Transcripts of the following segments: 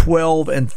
$12,000 and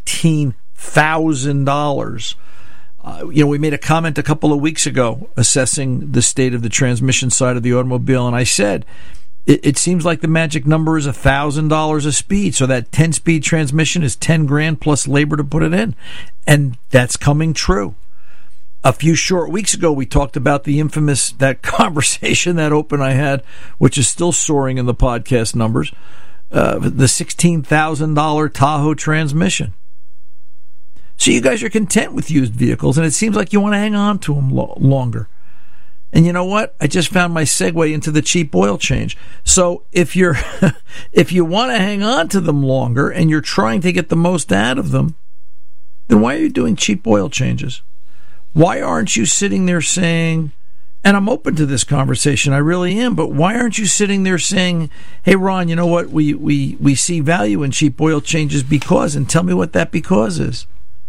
$13,000. We made a comment a couple of weeks ago assessing the state of the transmission side of the automobile, and I said it seems like the magic number is $1,000 a speed. So that 10-speed transmission is $10,000 plus labor to put it in, and that's coming true. A few short weeks ago, we talked about the infamous, that conversation, that open I had, which is still soaring in the podcast numbers, the $16,000 Tahoe transmission. So you guys are content with used vehicles, and it seems like you want to hang on to them longer. And you know what? I just found my segue into the cheap oil change. So if you want to hang on to them longer and you're trying to get the most out of them, then why are you doing cheap oil changes? Why aren't you sitting there saying, and I'm open to this conversation, I really am, but why aren't you sitting there saying, hey, Ron, you know what? We see value in cheap oil changes because, and tell me what that because is.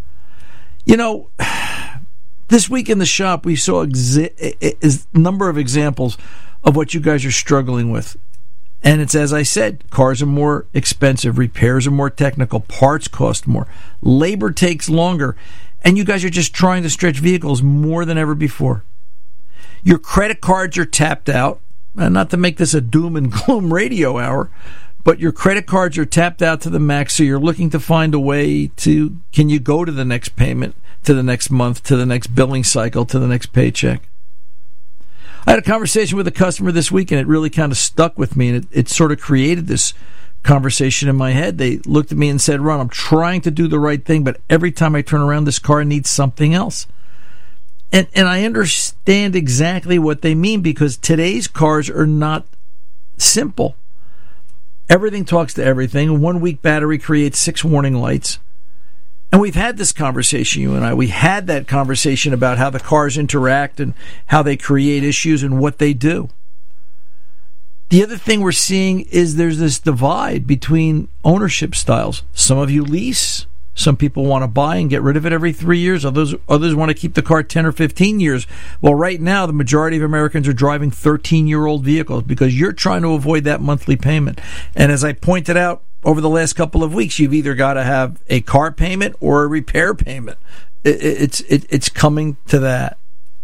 This week in the shop, we saw a number of examples of what you guys are struggling with. And it's, as I said, cars are more expensive, repairs are more technical, parts cost more, labor takes longer, and you guys are just trying to stretch vehicles more than ever before. Your credit cards are tapped out, and not to make this a doom and gloom radio hour, but your credit cards are tapped out to the max, so you're looking to find a way to, can you go to the next payment, to the next month, to the next billing cycle, to the next paycheck? I had a conversation with a customer this week, and it really kind of stuck with me, and it sort of created this conversation in my head. They looked at me and said, Ron, I'm trying to do the right thing, but every time I turn around, this car needs something else. And I understand exactly what they mean, because today's cars are not simple. Everything talks to everything. A 1-week battery creates 6 warning lights. And we've had this conversation, you and I. We had that conversation about how the cars interact and how they create issues and what they do. The other thing we're seeing is there's this divide between ownership styles. Some of you lease. Some people want to buy and get rid of it every 3 years. Others want to keep the car 10 or 15 years. Well, right now, the majority of Americans are driving 13-year-old vehicles because you're trying to avoid that monthly payment. And as I pointed out over the last couple of weeks, you've either got to have a car payment or a repair payment. It's coming to that.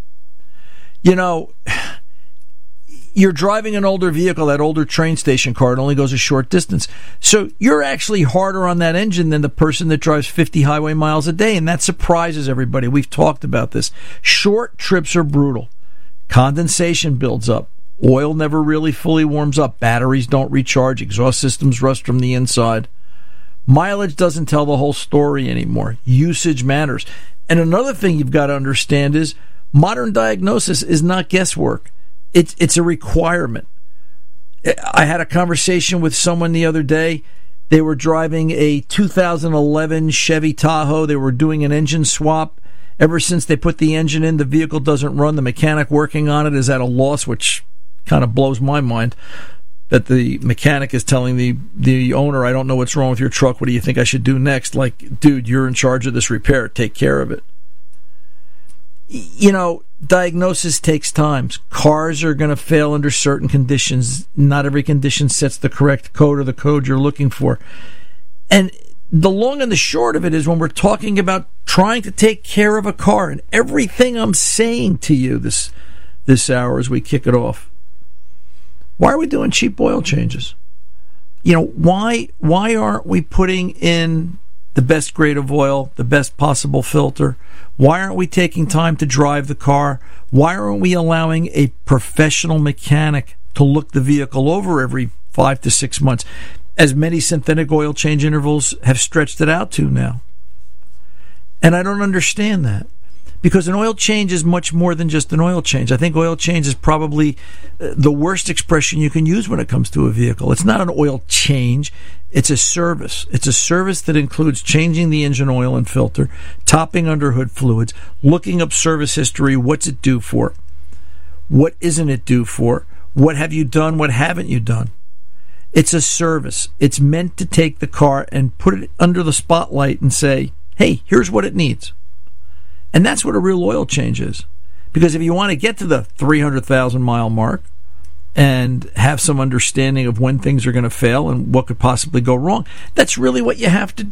You're driving an older vehicle, that older train station car, it only goes a short distance. So you're actually harder on that engine than the person that drives 50 highway miles a day, and that surprises everybody. We've talked about this. Short trips are brutal. Condensation builds up. Oil never really fully warms up. Batteries don't recharge. Exhaust systems rust from the inside. Mileage doesn't tell the whole story anymore. Usage matters. And another thing you've got to understand is modern diagnosis is not guesswork. It's a requirement. I had a conversation with someone the other day. They were driving a 2011 Chevy Tahoe. They were doing an engine swap. Ever since they put the engine in, the vehicle doesn't run. The mechanic working on it is at a loss, which kind of blows my mind, that the mechanic is telling the owner, I don't know what's wrong with your truck. What do you think I should do next? Like, dude, you're in charge of this repair. Take care of it. Diagnosis takes time. Cars are going to fail under certain conditions. Not every condition sets the correct code or the code you're looking for. And the long and the short of it is when we're talking about trying to take care of a car, and everything I'm saying to you this hour as we kick it off, why are we doing cheap oil changes? Why aren't we putting in the best grade of oil, the best possible filter? Why aren't we taking time to drive the car? Why aren't we allowing a professional mechanic to look the vehicle over every 5 to 6 months, as many synthetic oil change intervals have stretched it out to now? And I don't understand that, because an oil change is much more than just an oil change. I think oil change is probably the worst expression you can use when it comes to a vehicle. It's not an oil change. It's a service. It's a service that includes changing the engine oil and filter, topping underhood fluids, looking up service history. What's it due for? What isn't it due for? What have you done? What haven't you done? It's a service. It's meant to take the car and put it under the spotlight and say, hey, here's what it needs. And that's what a real oil change is. Because if you want to get to the 300,000 mile mark and have some understanding of when things are going to fail and what could possibly go wrong, that's really what you have to do.